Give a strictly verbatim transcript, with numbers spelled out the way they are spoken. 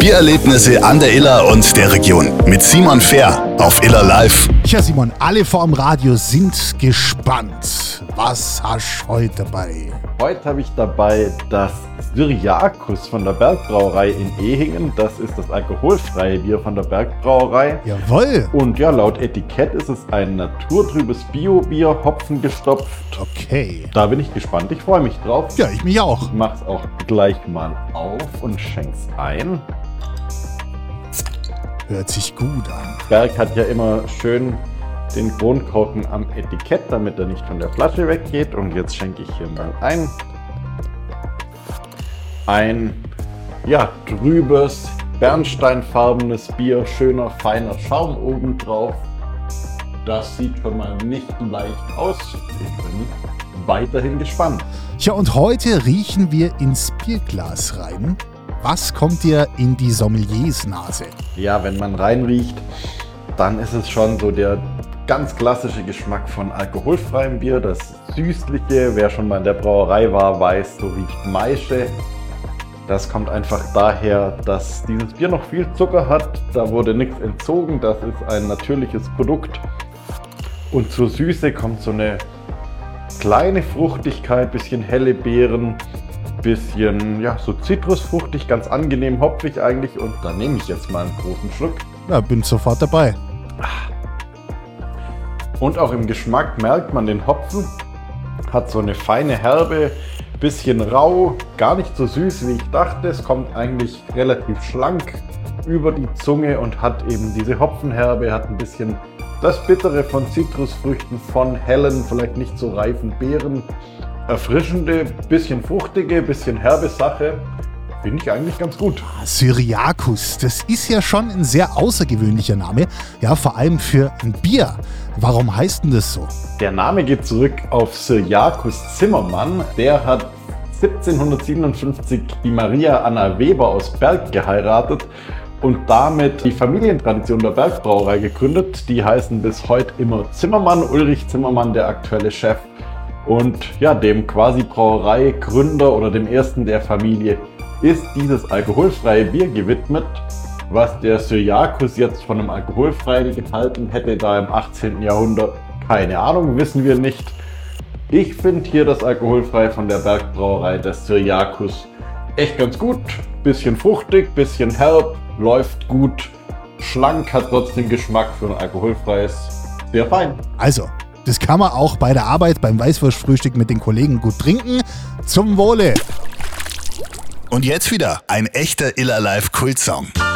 Biererlebnisse an der Iller und der Region mit Simon Fehr auf Iller Live. Tja, Simon, alle vor dem Radio sind gespannt. Was hast du heute dabei? Heute habe ich dabei das Syriakus von der Bergbrauerei in Ehingen. Das ist das alkoholfreie Bier von der Bergbrauerei. Jawohl. Und ja, laut Etikett ist es ein naturtrübes Bio-Bier, Hopfen gestopft. Okay. Da bin ich gespannt, ich freue mich drauf. Ja, ich mich auch. Ich mach's auch gleich mal auf und schenk's ein. Hört sich gut an. Berg hat ja immer schön den Kronkorken am Etikett, damit er nicht von der Flasche weggeht. Und jetzt schenke ich hier mal ein. Ein, ja, trübes, bernsteinfarbenes Bier, schöner, feiner Schaum obendrauf. Das sieht schon mal nicht leicht aus. Ich bin weiterhin gespannt. Tja, und heute riechen wir ins Bierglas rein. Was kommt dir in die Sommeliersnase? Ja, wenn man reinriecht, dann ist es schon so der ganz klassische Geschmack von alkoholfreiem Bier. Das Süßliche, wer schon mal in der Brauerei war, weiß, so riecht Maische. Das kommt einfach daher, dass dieses Bier noch viel Zucker hat. Da wurde nichts entzogen, das ist ein natürliches Produkt. Und zur Süße kommt so eine kleine Fruchtigkeit, bisschen helle Beeren, bisschen, ja, so zitrusfruchtig, ganz angenehm hopfig eigentlich. Und da nehme ich jetzt mal einen großen Schluck. Ja, bin sofort dabei. Und auch im Geschmack merkt man den Hopfen. Hat so eine feine Herbe, bisschen rau, gar nicht so süß wie ich dachte. Es kommt eigentlich relativ schlank über die Zunge und hat eben diese Hopfenherbe, hat ein bisschen das Bittere von Zitrusfrüchten, von hellen, vielleicht nicht so reifen Beeren. Erfrischende, bisschen fruchtige, bisschen herbe Sache. Finde ich eigentlich ganz gut. Syriakus, das ist ja schon ein sehr außergewöhnlicher Name. Ja, vor allem für ein Bier. Warum heißt denn das so? Der Name geht zurück auf Syriakus Zimmermann. Der hat siebzehnhundertsiebenundfünfzig die Maria Anna Weber aus Berg geheiratet und damit die Familientradition der Bergbrauerei gegründet. Die heißen bis heute immer Zimmermann. Ulrich Zimmermann, der aktuelle Chef. Und ja, dem quasi Brauereigründer oder dem ersten der Familie ist dieses alkoholfreie Bier gewidmet. Was der Syriakus jetzt von einem alkoholfreien gehalten hätte, da im achtzehnten Jahrhundert, keine Ahnung, wissen wir nicht. Ich finde hier das alkoholfrei von der Bergbrauerei des Syriakus echt ganz gut. Bisschen fruchtig, bisschen herb, läuft gut, schlank, hat trotzdem Geschmack für ein alkoholfreies, sehr fein. Also, das kann man auch bei der Arbeit beim Weißwurstfrühstück mit den Kollegen gut trinken. Zum Wohle! Und jetzt wieder ein echter Iller Live Kultsong.